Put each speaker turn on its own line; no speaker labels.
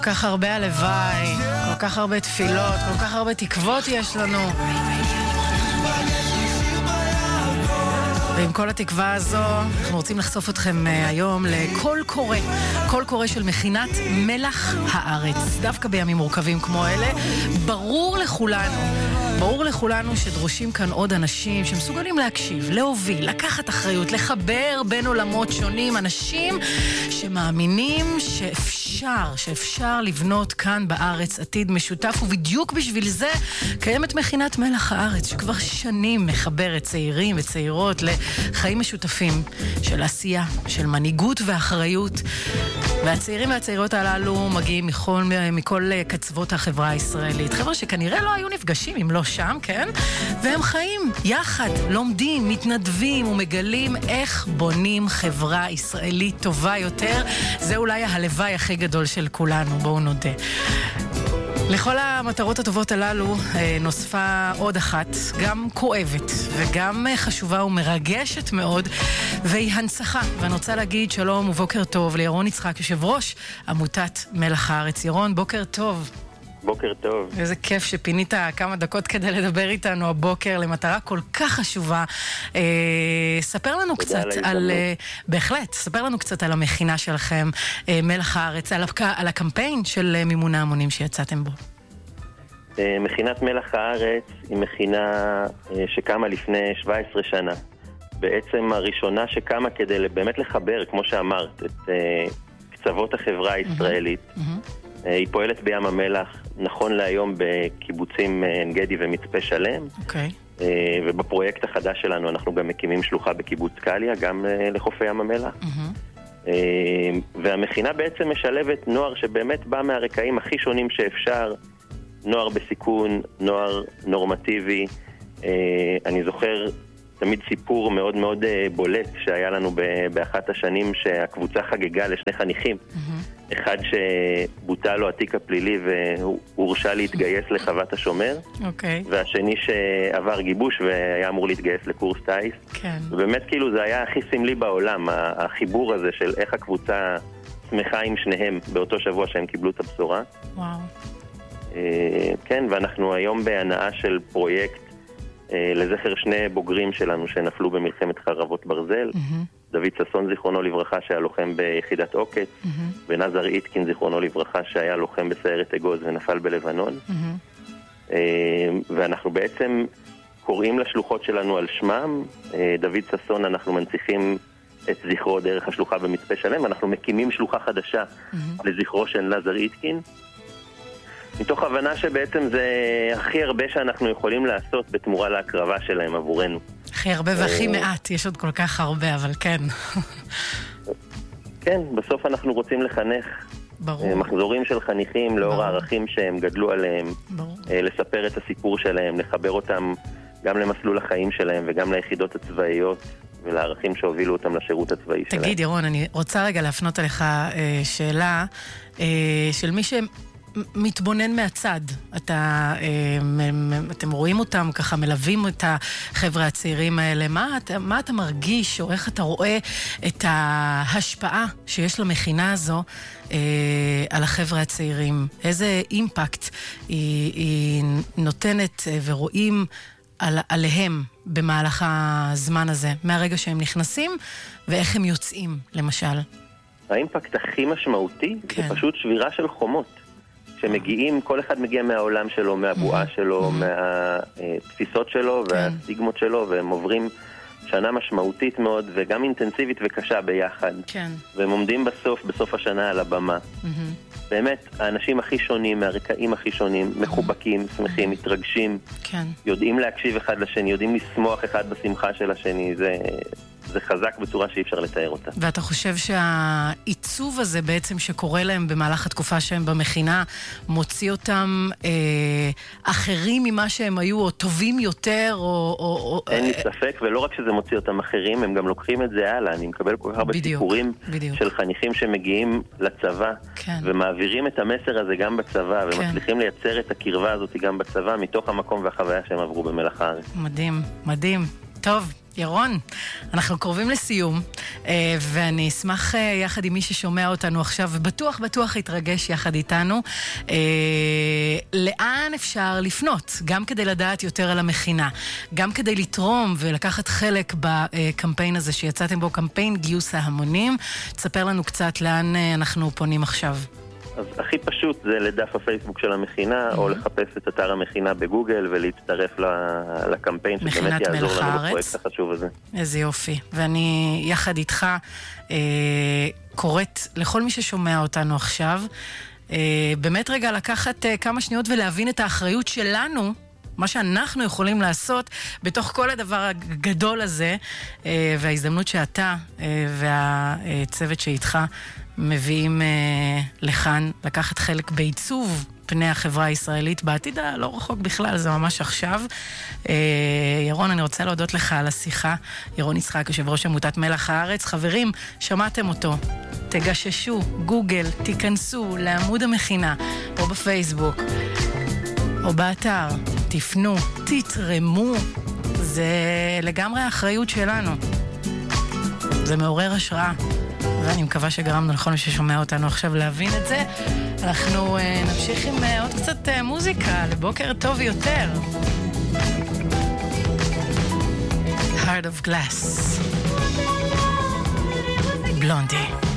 כל כך הרבה הלוואי, כל כך הרבה תפילות, כל כך הרבה תקוות יש לנו. ועם כל התקווה הזו, אנחנו רוצים לחשוף אתכם היום לקול קורא, קול קורא של מכינת מלח הארץ. דווקא בימים מורכבים כמו אלה, ברור לכולנו שדרושים כאן עוד אנשים שמסוגלים להקשיב, להוביל, לקחת אחריות, לחבר בין עולמות שונים, אנשים שמאמינים שאפשר לבנות כאן בארץ עתיד משותף, ובדיוק בשביל זה קיימת מכינת מלח הארץ, שכבר שנים מחברת צעירים וצעירות לחיים משותפים של עשייה, של מנהיגות ואחריות. והצעירים והצעירות הללו מגיעים מכל קצוות החברה הישראלית. חבר'ה שכנראה לא היו נפגשים אם לא שם, כן? והם חיים יחד, לומדים, מתנדבים ומגלים איך בונים חברה ישראלית טובה יותר. זה אולי הלוואי הכי גדול של כולנו, בואו נודה. לכל המטרות הטובות הללו נוספה עוד אחת, גם כואבת וגם חשובה ומרגשת מאוד, והיא הנצחה. ואני רוצה להגיד שלום ובוקר טוב לירון יצחק, יושב ראש עמותת מלח הארץ. ירון, בוקר טוב.
בוקר טוב.
איזה כיף שפינית כמה דקות כדי לדבר איתנו הבוקר למטרה כל כך חשובה. ספר לנו קצת ספר לנו קצת על המכינה שלכם, מלח הארץ, על הקמפיין של מימון ההמונים שיצאתם בו.
מכינת מלח הארץ היא מכינה שקמה לפני 17 שנה. בעצם הראשונה שקמה כדי באמת לחבר, כמו שאמרת, את קצוות החברה הישראלית. היא פועלת בים המלח, נכון להיום בקיבוצים עין גדי ומצפה שלם. ובפרויקט החדש שלנו אנחנו גם מקימים שלוחה בקיבוץ קליה, גם לחופי ים המלח. והמכינה בעצם משלבת נוער שבאמת בא מהרקעים הכי שונים שאפשר, נוער בסיכון, נוער נורמטיבי. אני זוכר תמיד סיפור מאוד מאוד בולט שהיה לנו באחת השנים שהקבוצה חגגה לשני חניכים. אחד שבוטל לו התיק הפלילי והוא הורשה להתגייס לחוות השומר, והשני שעבר גיבוש והיה אמור להתגייס לקורס טייס. ובאמת כאילו זה היה הכי סמלי בעולם, החיבור הזה של איך הקבוצה שמחה עם שניהם באותו שבוע שהם קיבלו את הבשורה. כן, ואנחנו היום בהנאה של פרויקט לזכר שני בוגרים שלנו שנפלו במלחמת חרבות ברזל. דוד ססון זיכרונו לברכה שהיה לוחם ביחידת עוקץ, ונזר איתקין זיכרונו לברכה שהיה לוחם בסיירת אגוז ונפל בלבנון. ואנחנו בעצם קוראים לשלוחות שלנו על שמם. דוד ססון אנחנו מנציחים את זכרו דרך השלוחה במצפה שלם, ואנחנו מקימים שלוחה חדשה לזכרו של נזר איתקין, מתוך הבנה שבעצם זה הכי הרבה שאנחנו יכולים לעשות בתמורה להקרבה שלהם עבורנו.
הכי הרבה והכי מעט, יש עוד כל כך הרבה, אבל כן.
כן, בסוף אנחנו רוצים לחנך מחזורים של חניכים לאור הערכים שהם גדלו עליהם, לספר את הסיפור שלהם, לחבר אותם גם למסלול החיים שלהם וגם ליחידות הצבאיות ולערכים שהובילו אותם לשירות הצבאי שלהם.
תגיד ירון, אני רוצה רגע להפנות עליך שאלה של מי מתבונן מהצד. אתם רואים אותם ככה, מלווים את החבר'ה הצעירים האלה. מה אתה מרגיש או איך אתה רואה את ההשפעה שיש למכינה הזו על החבר'ה הצעירים? איזה אימפקט היא נותנת ורואים עליהם במהלך הזמן הזה, מהרגע שהם נכנסים ואיך הם יוצאים, למשל?
האימפקט הכי משמעותי זה פשוט שבירה של חומות. שמגיעים, כל אחד מגיע מהעולם שלו, מהבועה שלו, מהתפיסות שלו והסטיגמות שלו, והם עוברים שנה משמעותית מאוד וגם אינטנסיבית וקשה ביחד. והם עומדים בסוף השנה על הבמה. באמת, האנשים הכי שונים, מהרקעים הכי שונים, מחובקים, שמחים, מתרגשים, יודעים להקשיב אחד לשני, יודעים לשמוח אחד בשמחה של השני. זה חזק בצורה שאי אפשר לתאר אותה.
ואתה חושב שהעיצוב הזה בעצם שקורה להם במהלך התקופה שהם במכינה, מוציא אותם אחרים ממה שהם היו, או טובים יותר, או...
אין לי ספק, ולא רק שזה מוציא אותם אחרים, הם גם לוקחים את זה הלאה. אני מקבל כל כך הרבה סיפורים של חניכים שמגיעים לצבא, ומעבירים את המסר הזה גם בצבא, ומצליחים לייצר את הקרבה הזאת גם בצבא, מתוך המקום והחוויה שהם עברו במלח הארץ.
מדהים, מדהים. טוב, ירון, אנחנו קרובים לסיום, ואני אשמח יחד עם מי ששומע אותנו עכשיו, ובטוח יתרגש יחד איתנו, לאן אפשר לפנות, גם כדי לדעת יותר על המכינה, גם כדי לתרום ולקחת חלק בקמפיין הזה שיצאתם בו, קמפיין גיוס ההמונים. תספר לנו קצת לאן אנחנו פונים עכשיו.
אז הכי פשוט זה לדף הפייסבוק של המכינה, או לחפש את אתר המכינה בגוגל ולהצטרף לקמפיין שבאמת יעזור לנו בפרויקט החשוב הזה.
איזה יופי. ואני יחד איתך קוראת לכל מי ששומע אותנו עכשיו, באמת רגע לקחת כמה שניות ולהבין את האחריות שלנו, מה שאנחנו יכולים לעשות בתוך כל הדבר הגדול הזה, וההזדמנות שאתה והצוות שאיתך מביאים לכאן, לקחת חלק בעיצוב פני החברה הישראלית בעתיד הלא רחוק בכלל, זה ממש עכשיו. ירון, אני רוצה להודות לך על השיחה. ירון יצחק, יושב ראש עמותת מלח הארץ. חברים, שמעתם אותו. תגששו, גוגל, תיכנסו לעמוד המכינה, או בפייסבוק, או באתר. תפנו, תתרמו. זה לגמרי האחריות שלנו. זה מעורר השראה. ואני מקווה שגרמנו לכל מי ששומע אותנו עכשיו להבין את זה. אנחנו נמשיך עם עוד קצת מוזיקה לבוקר טוב יותר. Heart of Glass. בלונדי.